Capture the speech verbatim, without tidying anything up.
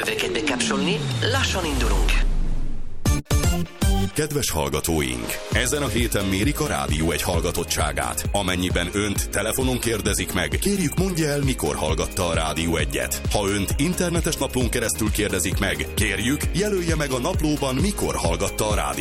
Veuillez bekapcsolni, lassan indulunk. Kedves hallgatóink! Ezen a héten mérik a rádió egy hallgatottságát. Amennyiben önt telefonon kérdezik meg, kérjük mondja el, mikor hallgatta a Rádió egyet. Ha önt internetes naplón keresztül kérdezik meg, kérjük jelölje meg a naplóban, mikor hallgatta a Rádió